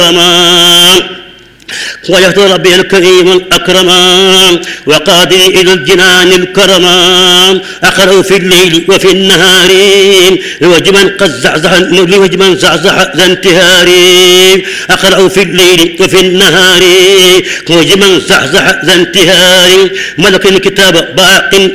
وجهت ربي الكريم الأكرم وقادني إلى الجنان الكرم. أقرأ في الليل وفي النهار لوجه من زعزع ذا انتهاري. أقرأ في الليل وفي النهار لوجه من زعزع ذا انتهاري. ملك الكتاب باق